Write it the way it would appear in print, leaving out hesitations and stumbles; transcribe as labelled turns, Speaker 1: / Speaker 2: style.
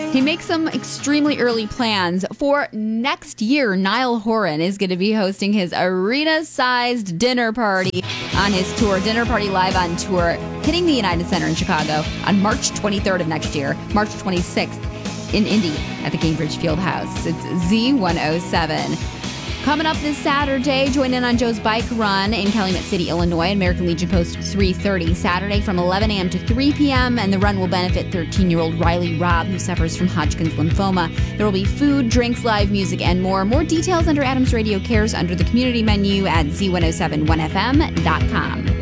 Speaker 1: He makes some extremely early plans for next year. Niall Horan is going to be hosting his arena-sized dinner party on his tour, Dinner Party Live on Tour, hitting the United Center in Chicago on March 23rd of next year, March 26th in Indy at the Gainbridge Fieldhouse. It's Z107. Coming up this Saturday, join in on Joe's Bike Run in Calumet City, Illinois, American Legion Post 330, Saturday from 11 a.m. to 3 p.m., and the run will benefit 13-year-old Riley Robb, who suffers from Hodgkin's lymphoma. There will be food, drinks, live music, and more. More details under Adams Radio Cares under the community menu at z1071fm.com.